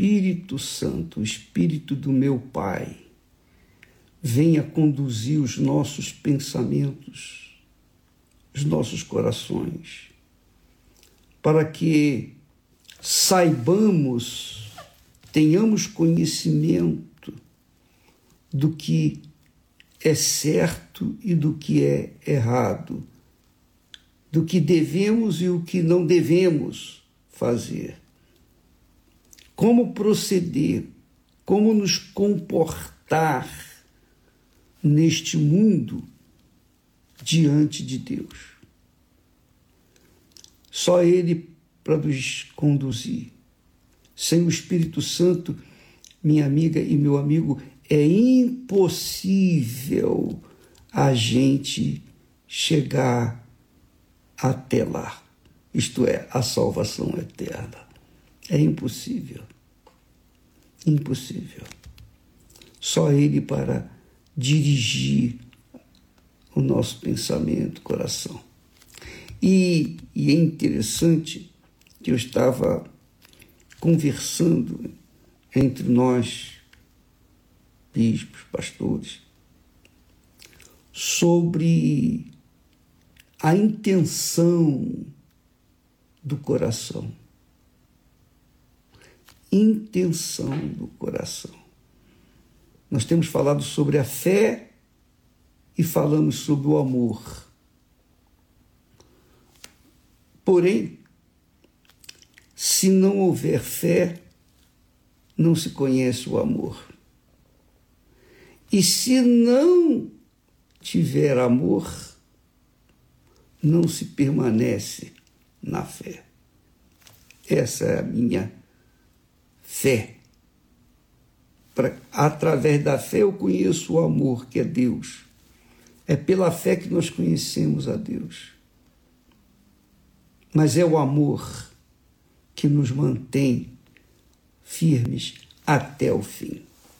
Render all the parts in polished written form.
Espírito Santo, o Espírito do meu Pai, venha conduzir os nossos pensamentos, os nossos corações, para que saibamos, tenhamos conhecimento do que é certo e do que é errado, do que devemos e o que não devemos fazer. Como proceder, como nos comportar neste mundo diante de Deus. Só Ele para nos conduzir. Sem o Espírito Santo, minha amiga e meu amigo, é impossível a gente chegar até lá. Isto é, a salvação eterna. É impossível. Impossível. Só Ele para dirigir o nosso pensamento, coração. E é interessante que eu estava conversando entre nós, bispos, pastores, sobre a intenção do coração. Intenção do coração. Nós temos falado sobre a fé e falamos sobre o amor. Porém, se não houver fé, não se conhece o amor. E se não tiver amor, não se permanece na fé. Essa é a minha fé. Através da fé eu conheço o amor, que é Deus. É pela fé que nós conhecemos a Deus. Mas é o amor que nos mantém firmes até o fim.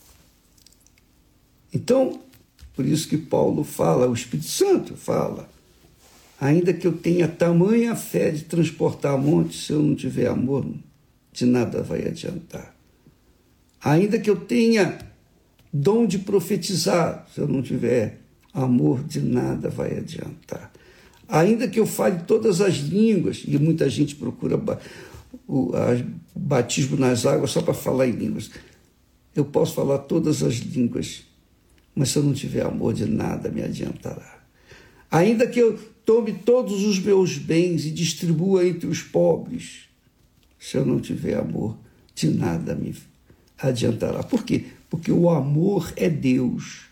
Então, por isso que Paulo fala, o Espírito Santo fala, ainda que eu tenha tamanha fé de transportar montes, se eu não tiver amor, de nada vai adiantar. Ainda que eu tenha dom de profetizar, se eu não tiver amor, de nada vai adiantar. Ainda que eu fale todas as línguas, e muita gente procura o batismo nas águas só para falar em línguas. Eu posso falar todas as línguas, mas se eu não tiver amor, de nada me adiantará. Ainda que eu tome todos os meus bens e distribua entre os pobres, se eu não tiver amor, de nada me adiantará. Por quê? Porque o amor é Deus.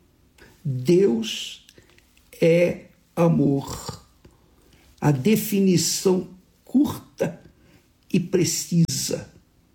Deus é amor. A definição curta e precisa.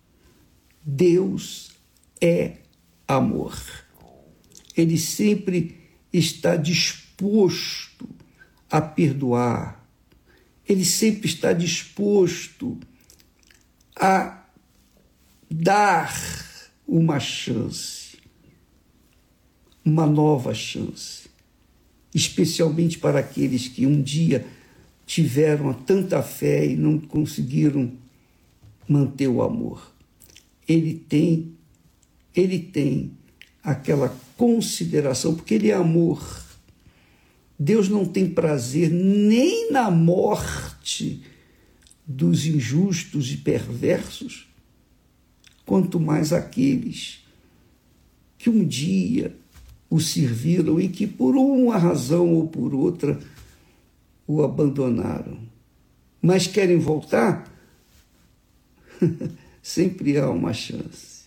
Deus é amor. Ele sempre está disposto a perdoar. Ele sempre está disposto a dar uma chance, uma nova chance, especialmente para aqueles que um dia tiveram tanta fé e não conseguiram manter o amor. Ele tem aquela consideração, porque ele é amor. Deus não tem prazer nem na morte dos injustos e perversos, quanto mais aqueles que um dia o serviram e que por uma razão ou por outra o abandonaram. Mas querem voltar? Sempre há uma chance.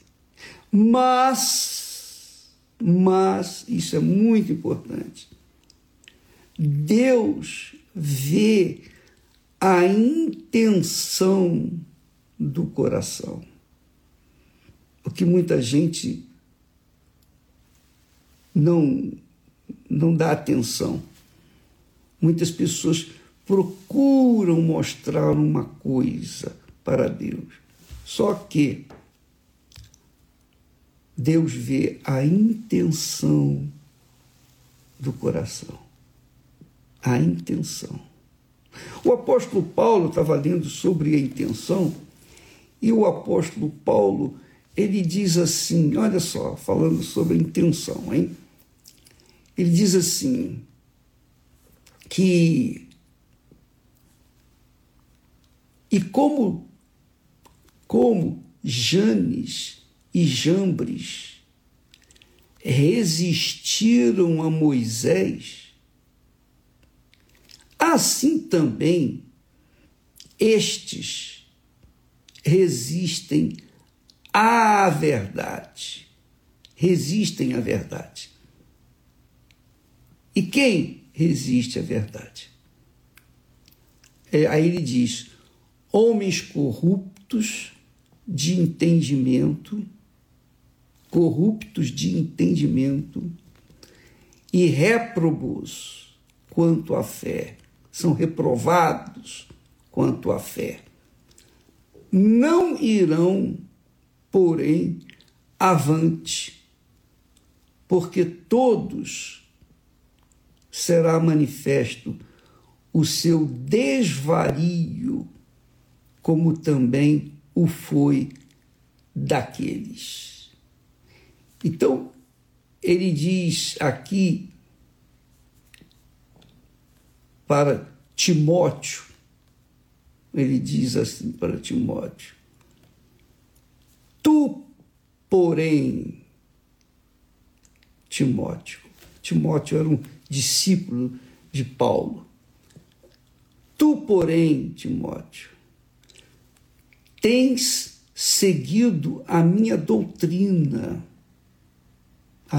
Mas, isso é muito importante, Deus vê a intenção do coração. O que muita gente não dá atenção. Muitas pessoas procuram mostrar uma coisa para Deus. Só que Deus vê a intenção do coração. A intenção. O apóstolo Paulo estava lendo sobre a intenção, e o apóstolo Paulo, ele diz assim, olha só, falando sobre intenção, hein? Ele diz assim, que e como Janes e Jambres resistiram a Moisés, assim também estes resistem à verdade. Resistem à verdade. E quem resiste à verdade? Aí ele diz, homens corruptos de entendimento e réprobos quanto à fé, são reprovados quanto à fé. Não irão, porém, avante, porque todos será manifesto o seu desvario, como também o foi daqueles. Então, ele diz aqui para Timóteo, ele diz assim para Timóteo, tu, porém, Timóteo era um discípulo de Paulo, tu, porém, Timóteo, tens seguido a minha doutrina. A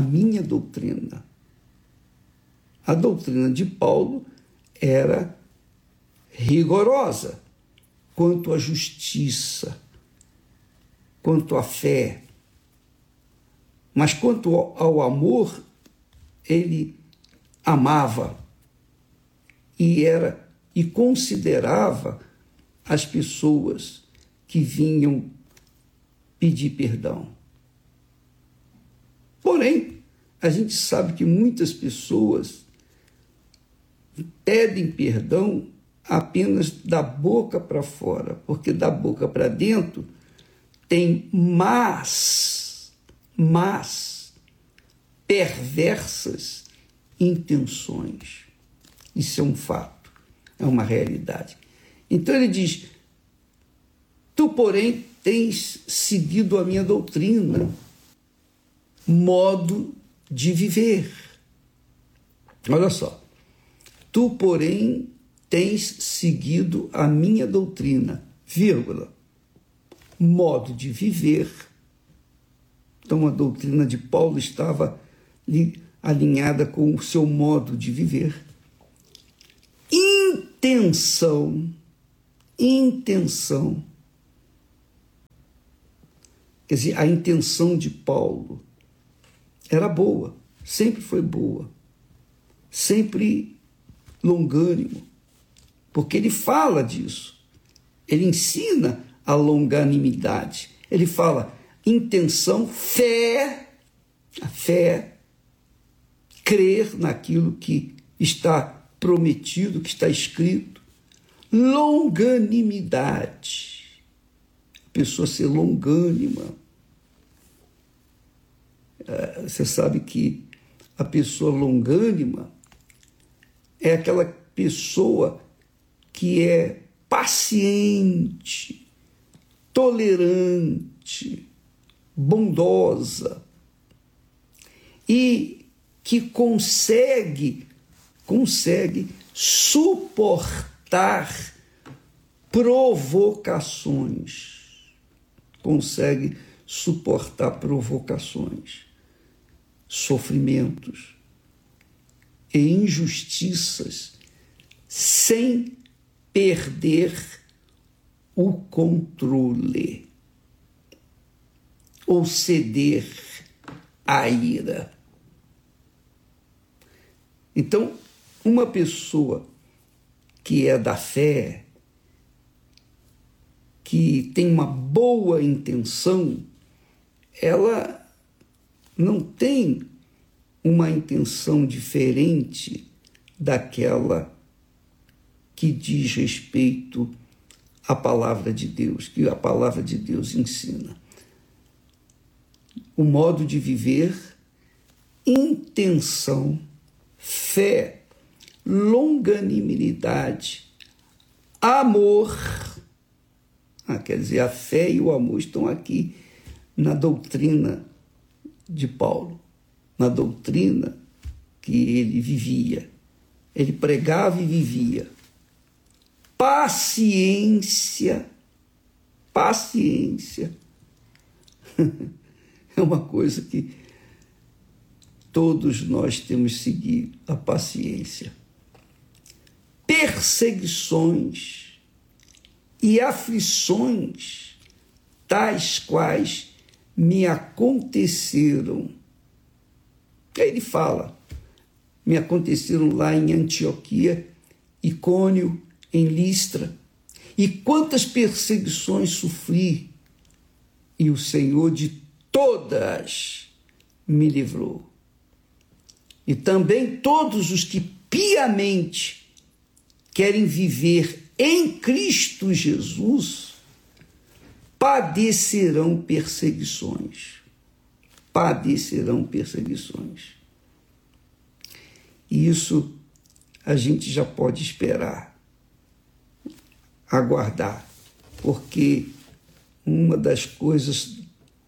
doutrina de Paulo era rigorosa quanto à justiça, quanto à fé. Mas quanto ao amor, ele amava e considerava as pessoas que vinham pedir perdão. Porém, a gente sabe que muitas pessoas pedem perdão apenas da boca para fora, porque da boca para dentro tem más, perversas intenções. Isso é um fato, é uma realidade. Então ele diz, tu, porém, tens seguido a minha doutrina, modo de viver. Olha só. Tu, porém, tens seguido a minha doutrina, vírgula, modo de viver. Então, a doutrina de Paulo estava alinhada com o seu modo de viver. Intenção. Quer dizer, a intenção de Paulo era boa, sempre foi boa, sempre longânimo, porque ele fala disso, ele ensina a longanimidade, ele fala intenção, fé, a fé, crer naquilo que está prometido, que está escrito, longanimidade, a pessoa ser longânima. Você sabe que a pessoa longânima é aquela pessoa que é paciente, tolerante, bondosa e que consegue suportar provocações, sofrimentos e injustiças sem perder o controle ou ceder à ira. Então, uma pessoa que é da fé, que tem uma boa intenção, ela não tem uma intenção diferente daquela que diz respeito à palavra de Deus, que a palavra de Deus ensina. o modo de viver, intenção, fé, longanimidade, amor. Quer dizer, a fé e o amor estão aqui na doutrina de Paulo, na doutrina que ele vivia. Ele pregava e vivia. Paciência. Paciência. É uma coisa que todos nós temos que seguir, a paciência. Perseguições e aflições, tais quais me aconteceram. Aí ele fala, me aconteceram lá em Antioquia, Icônio, em Listra, e quantas perseguições sofri, e o Senhor de todas me livrou. E também todos os que piamente querem viver em Cristo Jesus padecerão perseguições. Padecerão perseguições. E isso a gente já pode esperar, aguardar, porque uma das coisas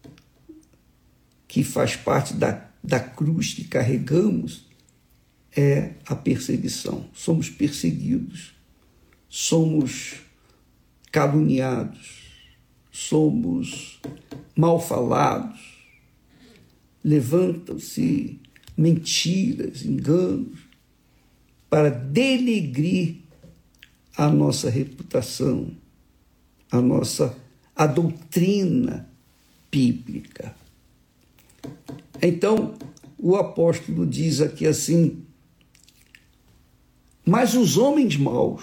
que faz parte da cruz que carregamos é a perseguição. Somos perseguidos, somos caluniados, somos mal falados, levantam-se mentiras, enganos, para denegrir a nossa reputação, a doutrina bíblica. Então, o apóstolo diz aqui assim, mas os homens maus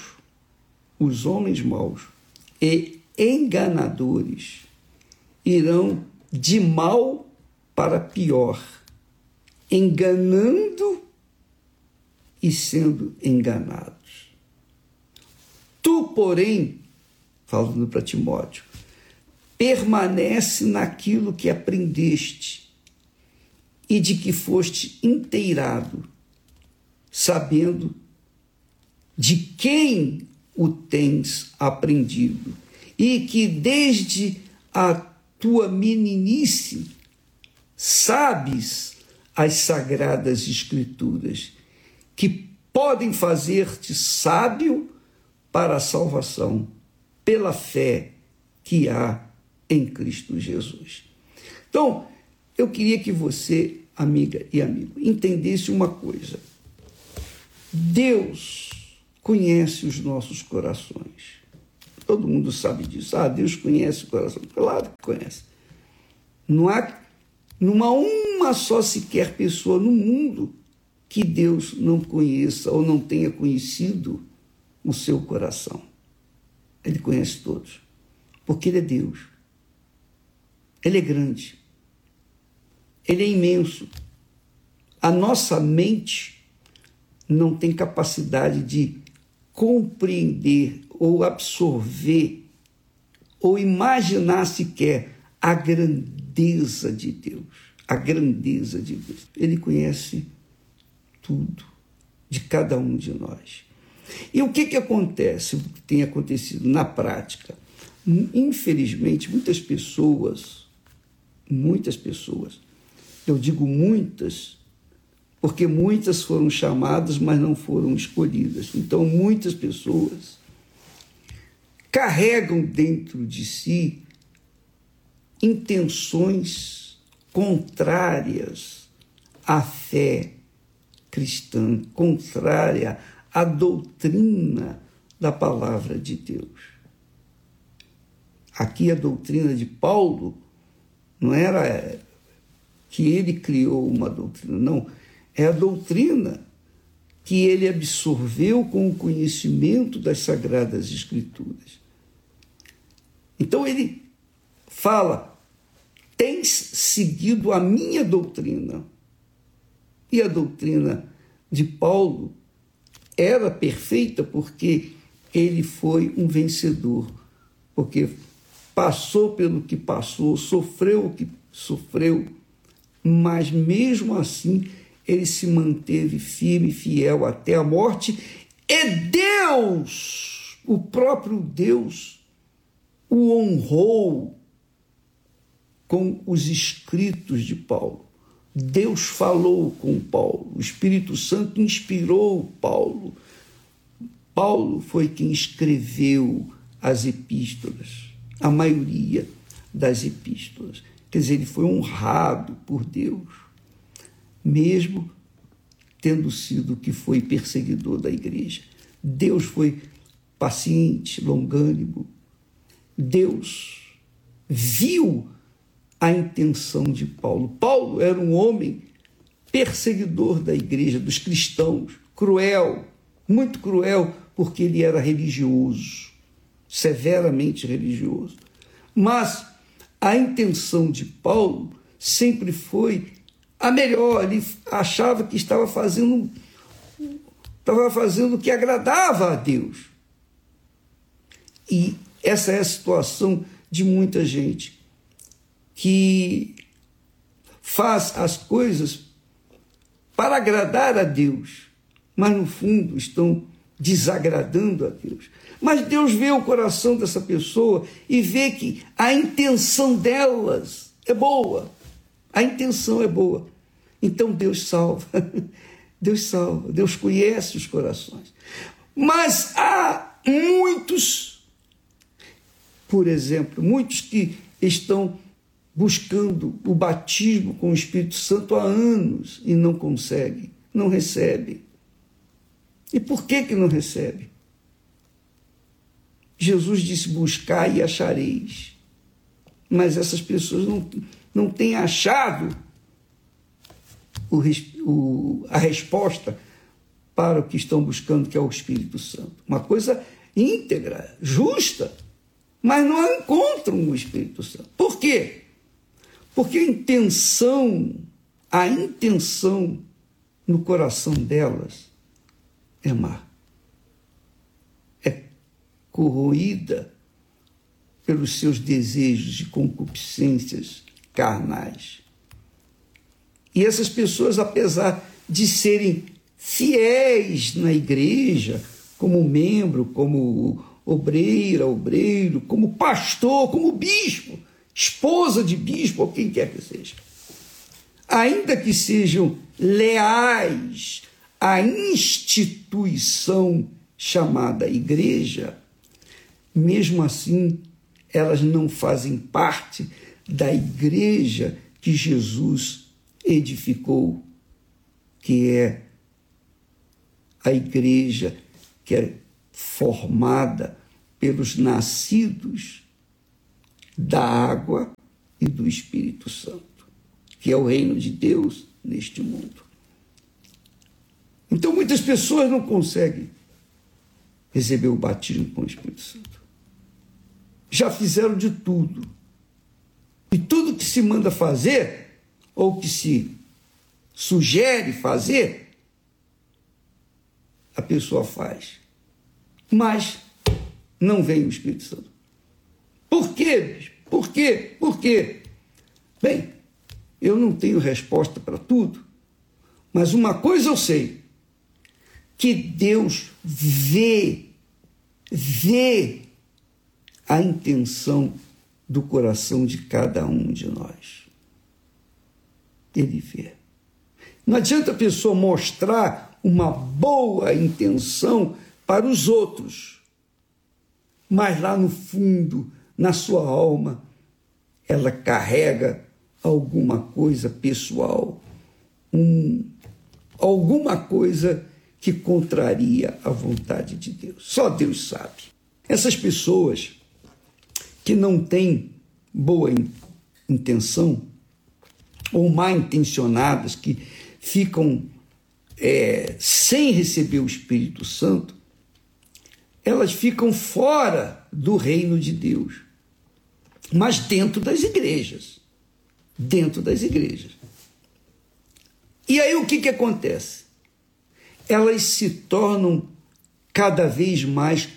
e enganadores irão de mal para pior, enganando e sendo enganados. Tu, porém, falando para Timóteo, permanece naquilo que aprendeste e de que foste inteirado, sabendo de quem o tens aprendido e que desde a tua meninice sabes as sagradas escrituras, que podem fazer-te sábio para a salvação, pela fé que há em Cristo Jesus. Então, eu queria que você, amiga e amigo, entendesse uma coisa. Deus conhece os nossos corações. Todo mundo sabe disso. Deus conhece o coração. Claro que conhece. Não há uma só sequer pessoa no mundo que Deus não conheça ou não tenha conhecido o seu coração. Ele conhece todos, porque Ele é Deus. Ele é grande. Ele é imenso. A nossa mente não tem capacidade de compreender ou absorver ou imaginar sequer a grandeza de Deus. A grandeza de Deus. Ele conhece tudo de cada um de nós. E o que acontece, o que tem acontecido na prática? Infelizmente, muitas pessoas, eu digo muitas, porque muitas foram chamadas, mas não foram escolhidas. Então, muitas pessoas carregam dentro de si intenções contrárias à fé cristã, contrária à doutrina da palavra de Deus. Aqui a doutrina de Paulo não era que ele criou uma doutrina, não. É a doutrina que ele absorveu com o conhecimento das Sagradas Escrituras. Então ele fala, tens seguido a minha doutrina. E a doutrina de Paulo era perfeita porque ele foi um vencedor, porque passou pelo que passou, sofreu o que sofreu, mas mesmo assim ele se manteve firme e fiel até a morte, e Deus, o próprio Deus, o honrou com os escritos de Paulo. Deus falou com Paulo, o Espírito Santo inspirou Paulo. Paulo foi quem escreveu as epístolas, a maioria das epístolas. Quer dizer, ele foi honrado por Deus, mesmo tendo sido que foi perseguidor da igreja. Deus foi paciente, longânimo. Deus viu a intenção de Paulo. Paulo era um homem perseguidor da igreja, dos cristãos, cruel, muito cruel, porque ele era religioso, severamente religioso. Mas a intenção de Paulo sempre foi a melhor. Ele achava que estava fazendo o que agradava a Deus. E essa é a situação de muita gente que faz as coisas para agradar a Deus, mas no fundo estão desagradando a Deus. Mas Deus vê o coração dessa pessoa e vê que a intenção delas é boa. A intenção é boa. Então Deus salva. Deus salva. Deus conhece os corações. Mas há muitos, por exemplo, muitos que estão buscando o batismo com o Espírito Santo há anos e não conseguem, não recebem. E por que não recebe? Jesus disse: buscai e achareis. Mas essas pessoas não têm achado a resposta para o que estão buscando, que é o Espírito Santo. Uma coisa íntegra, justa, mas não encontram o Espírito Santo. Por quê? Porque a intenção no coração delas é má. É corroída pelos seus desejos e concupiscências carnais. E essas pessoas, apesar de serem fiéis na igreja, como membro, como obreiro, como pastor, como bispo, esposa de bispo, ou quem quer que seja, ainda que sejam leais à instituição chamada igreja, mesmo assim, elas não fazem parte da igreja que Jesus edificou, que é a igreja que é formada pelos nascidos da água e do Espírito Santo, que é o reino de Deus neste mundo. Então, muitas pessoas não conseguem receber o batismo com o Espírito Santo. Já fizeram de tudo. E tudo que se manda fazer, ou que se sugere fazer, a pessoa faz. Mas não vem o Espírito Santo. Por quê? Por quê? Por quê? Bem, eu não tenho resposta para tudo, mas uma coisa eu sei, que Deus vê a intenção do coração de cada um de nós. Ele vê. Não adianta a pessoa mostrar uma boa intenção para os outros, mas lá no fundo, na sua alma, ela carrega alguma coisa pessoal, alguma coisa que contraria a vontade de Deus. Só Deus sabe. Essas pessoas que não têm boa intenção, ou mal intencionadas, que ficam sem receber o Espírito Santo, elas ficam fora do reino de Deus, mas dentro das igrejas. Dentro das igrejas. E aí o que acontece? Elas se tornam cada vez mais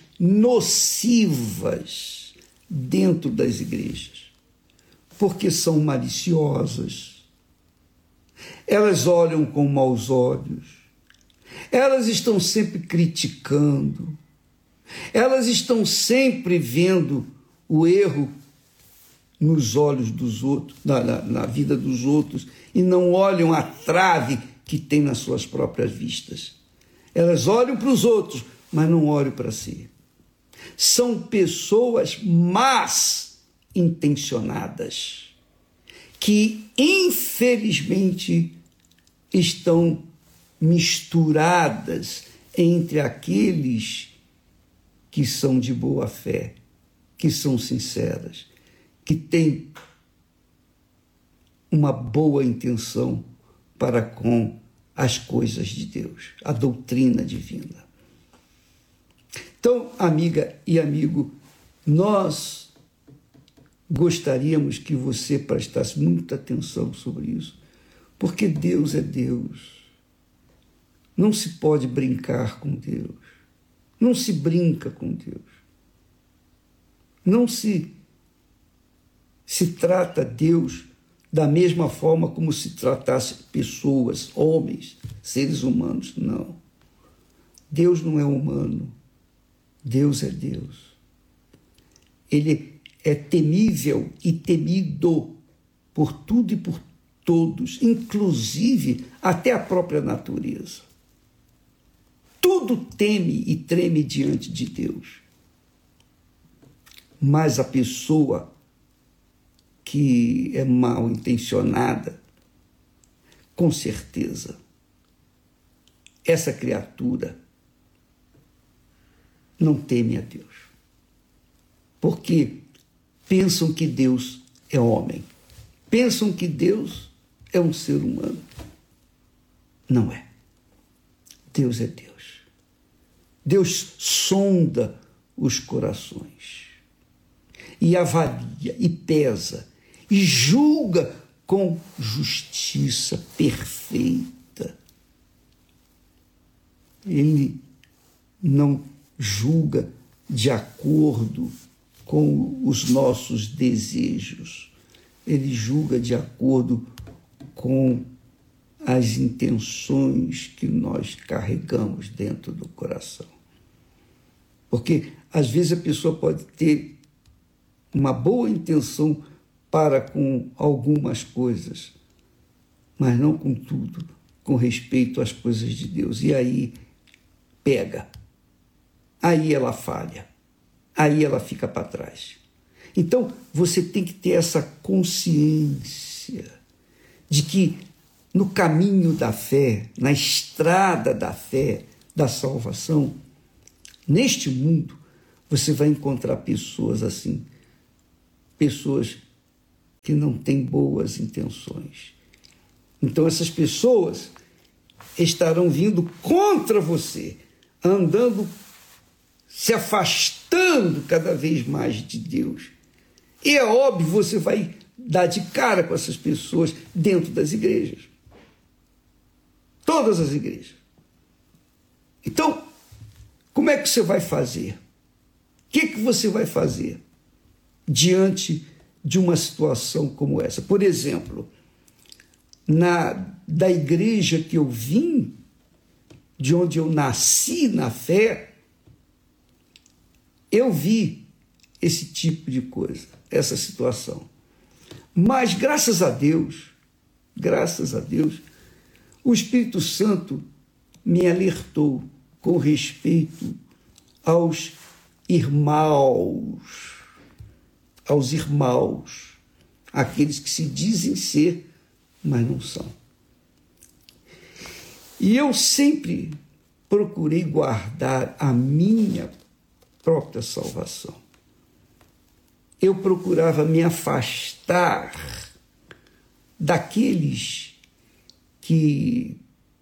nocivas dentro das igrejas, porque são maliciosas, elas olham com maus olhos, elas estão sempre criticando, elas estão sempre vendo o erro nos olhos dos outros, na vida dos outros, e não olham a trave que tem nas suas próprias vistas. Elas olham para os outros, mas não olham para si. São pessoas más intencionadas, que infelizmente estão misturadas entre aqueles que são de boa fé, que são sinceras, que têm uma boa intenção para com as coisas de Deus, a doutrina divina. Então, amiga e amigo, nós gostaríamos que você prestasse muita atenção sobre isso, porque Deus é Deus. Não se pode brincar com Deus. Não se brinca com Deus. Não se trata Deus da mesma forma como se tratasse pessoas, homens, seres humanos. Não. Deus não é humano. Deus é Deus. Ele é temível e temido por tudo e por todos, inclusive até a própria natureza. Tudo teme e treme diante de Deus. Mas a pessoa que é mal intencionada, com certeza, essa criatura não teme a Deus. Porque pensam que Deus é homem. Pensam que Deus é um ser humano. Não é. Deus é Deus. Deus sonda os corações e avalia, e pesa, e julga com justiça perfeita. Ele não julga de acordo com os nossos desejos. Ele julga de acordo com as intenções que nós carregamos dentro do coração. Porque, às vezes, a pessoa pode ter uma boa intenção para com algumas coisas, mas não com tudo, com respeito às coisas de Deus. E aí pega, aí ela falha, aí ela fica para trás. Então, você tem que ter essa consciência de que no caminho da fé, na estrada da fé, da salvação, neste mundo, você vai encontrar pessoas assim, pessoas que não têm boas intenções. Então, essas pessoas estarão vindo contra você, andando, se afastando cada vez mais de Deus. E é óbvio, você vai dar de cara com essas pessoas dentro das igrejas. Todas as igrejas. Então, como é que você vai fazer? O que você vai fazer diante de uma situação como essa? Por exemplo, da igreja que eu vim, de onde eu nasci na fé, eu vi esse tipo de coisa, essa situação. Mas, graças a Deus, o Espírito Santo me alertou com respeito aos irmãos, aqueles que se dizem ser, mas não são. E eu sempre procurei guardar a minha própria salvação. Eu procurava me afastar daqueles que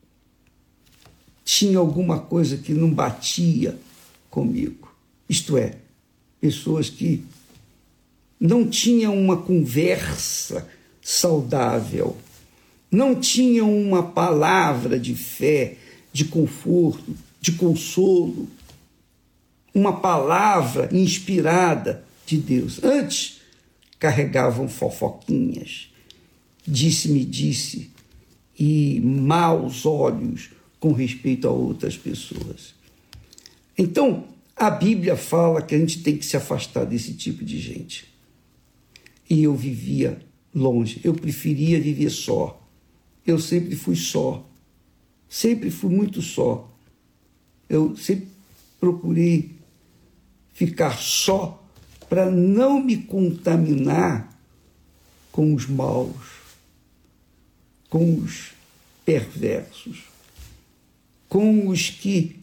tinham alguma coisa que não batia comigo. Isto é, pessoas que não tinham uma conversa saudável, não tinham uma palavra de fé, de conforto, de consolo, uma palavra inspirada de Deus. Antes, carregavam fofoquinhas, disse-me-disse, e maus olhos com respeito a outras pessoas. Então, a Bíblia fala que a gente tem que se afastar desse tipo de gente. E eu vivia longe, eu preferia viver só. Eu sempre fui só, sempre fui muito só. Eu sempre procurei ficar só para não me contaminar com os maus, com os perversos, com os que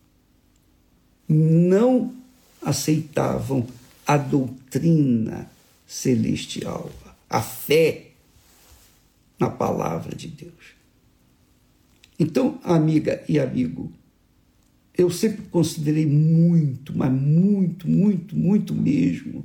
não aceitavam a doutrina celestial, a fé na palavra de Deus. Então, amiga e amigo, eu sempre considerei muito, mas muito, muito, muito mesmo,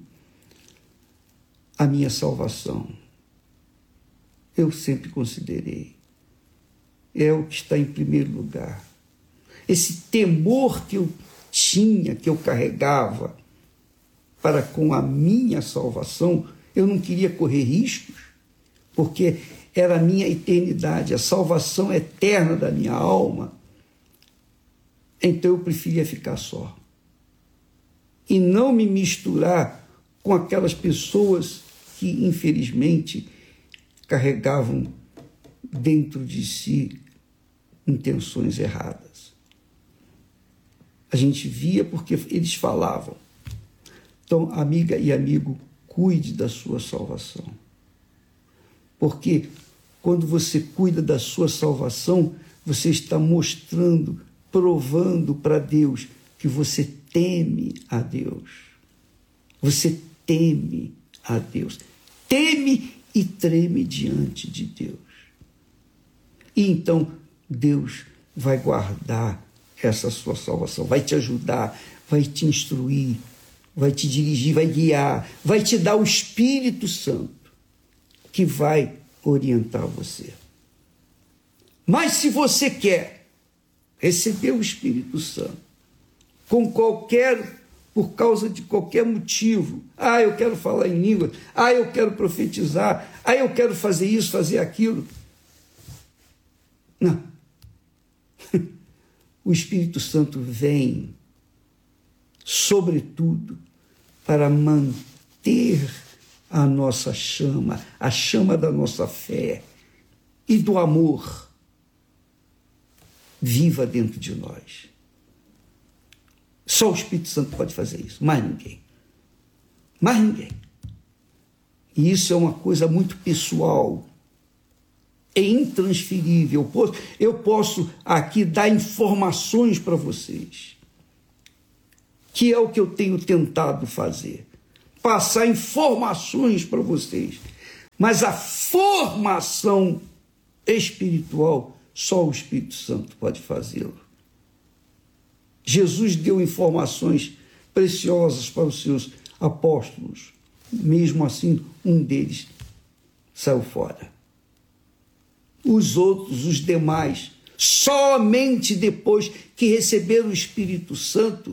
a minha salvação. Eu sempre considerei. É o que está em primeiro lugar. Esse temor que eu tinha, que eu carregava para com a minha salvação, eu não queria correr riscos, porque era a minha eternidade, a salvação eterna da minha alma. Então eu preferia ficar só e não me misturar com aquelas pessoas que, infelizmente, carregavam dentro de si intenções erradas. A gente via porque eles falavam. Então, amiga e amigo, cuide da sua salvação. Porque quando você cuida da sua salvação, você está mostrando, provando para Deus que você teme a Deus. Você teme a Deus. Teme e treme diante de Deus. E então Deus vai guardar essa sua salvação, vai te ajudar, vai te instruir, vai te dirigir, vai guiar, vai te dar o Espírito Santo que vai orientar você. Mas se você quer receber o Espírito Santo por causa de qualquer motivo, eu quero falar em língua, eu quero profetizar, eu quero fazer isso, fazer aquilo. Não. O Espírito Santo vem, sobretudo, para manter a nossa chama, a chama da nossa fé e do amor viva dentro de nós. Só o Espírito Santo pode fazer isso, mais ninguém. Mais ninguém. E isso é uma coisa muito pessoal, é intransferível. Eu posso aqui dar informações para vocês, que é o que eu tenho tentado fazer, passar informações para vocês, mas a formação espiritual só o Espírito Santo pode fazê-lo. Jesus deu informações preciosas para os seus apóstolos, mesmo assim um deles saiu fora. Os outros, os demais, somente depois que receberam o Espírito Santo,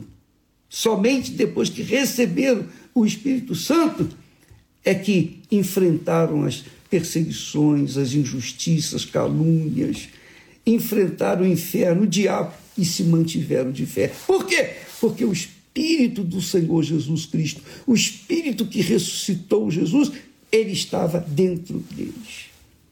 é que enfrentaram as perseguições, as injustiças, calúnias, enfrentaram o inferno, o diabo e se mantiveram de fé. Por quê? Porque o Espírito do Senhor Jesus Cristo, o Espírito que ressuscitou Jesus, ele estava dentro deles.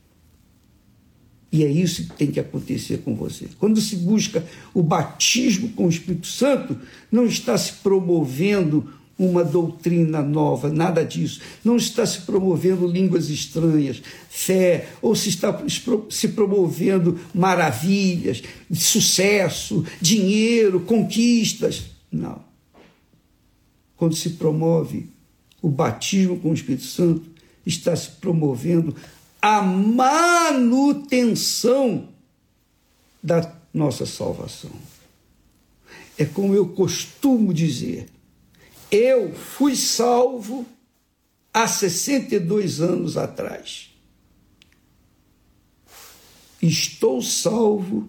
E é isso que tem que acontecer com você. Quando se busca o batismo com o Espírito Santo, não está se promovendo uma doutrina nova, nada disso. Não está se promovendo línguas estranhas, fé, ou se está se promovendo maravilhas, sucesso, dinheiro, conquistas. Não. Quando se promove o batismo com o Espírito Santo, está se promovendo a manutenção da nossa salvação. É como eu costumo dizer, eu fui salvo há 62 anos atrás. Estou salvo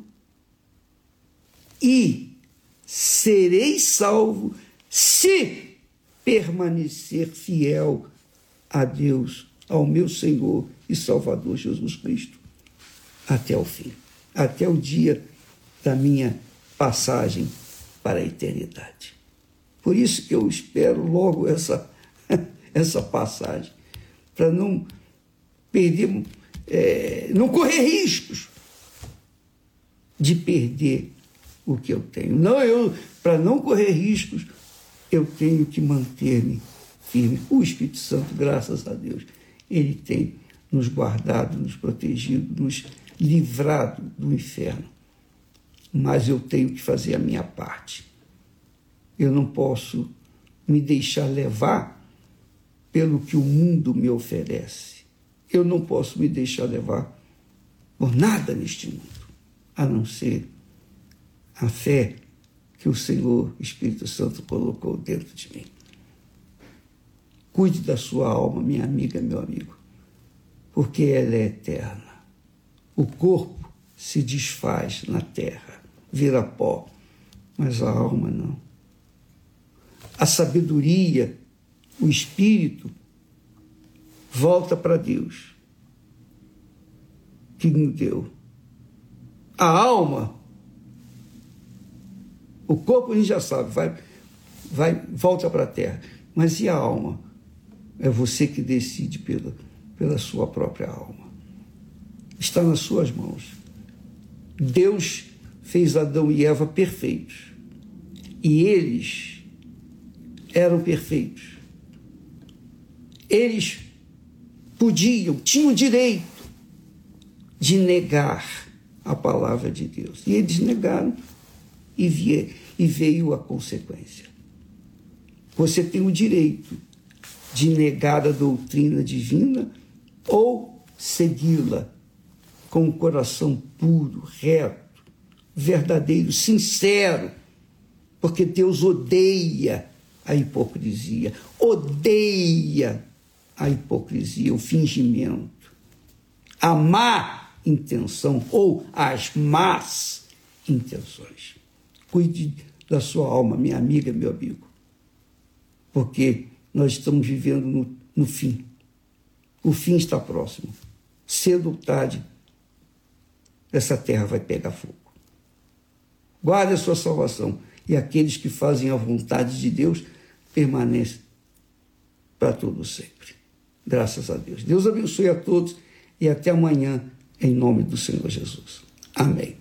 e serei salvo se permanecer fiel a Deus, ao meu Senhor e Salvador Jesus Cristo. até o fim, até o dia da minha passagem para a eternidade. Por isso que eu espero logo essa passagem, para não perder, não correr riscos de perder o que eu tenho. Para não correr riscos, eu tenho que manter-me firme. O Espírito Santo, graças a Deus, ele tem nos guardado, nos protegido, nos livrado do inferno. Mas eu tenho que fazer a minha parte. Eu não posso me deixar levar pelo que o mundo me oferece. Eu não posso me deixar levar por nada neste mundo, a não ser a fé que o Senhor Espírito Santo colocou dentro de mim. Cuide da sua alma, minha amiga, meu amigo, porque ela é eterna. O corpo se desfaz na terra, vira pó, mas a alma não. A sabedoria, o espírito, volta para Deus, que nos deu. A alma, o corpo a gente já sabe, volta para a terra. Mas e a alma? É você que decide pela sua própria alma. Está nas suas mãos. Deus fez Adão e Eva perfeitos. E eles eram perfeitos. Eles tinham direito de negar a palavra de Deus. E eles negaram e veio a consequência. Você tem o direito de negar a doutrina divina ou segui-la com um coração puro, reto, verdadeiro, sincero, porque Deus odeia a hipocrisia, odeia a hipocrisia, o fingimento, a má intenção ou as más intenções. Cuide da sua alma, minha amiga, meu amigo, porque nós estamos vivendo no fim. O fim está próximo. Cedo ou tarde, essa terra vai pegar fogo. Guarde a sua salvação. E aqueles que fazem a vontade de Deus permanecem para todo sempre. Graças a Deus. Deus abençoe a todos e até amanhã, em nome do Senhor Jesus. Amém.